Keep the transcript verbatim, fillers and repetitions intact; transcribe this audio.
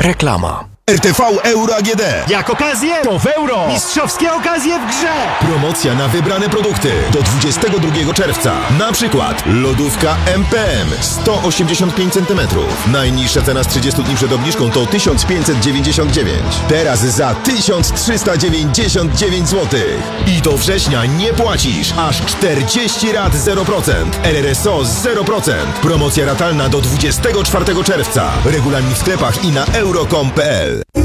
Reklama. R T V Euro A G D. Jak okazję, to w euro. Mistrzowskie okazje w grze. Promocja na wybrane produkty do dwudziestego drugiego czerwca. Na przykład lodówka M P M sto osiemdziesiąt pięć centymetrów. Najniższa cena z trzydziestu dni przed obniżką to tysiąc pięćset dziewięćdziesiąt dziewięć. Teraz za tysiąc trzysta dziewięćdziesiąt dziewięć złotych. I do września nie płacisz. Aż czterdzieści rat zero procent. R R S O zero procent. Promocja ratalna do dwudziestego czwartego czerwca. Regulamin w sklepach i na euro kropka com kropka p l.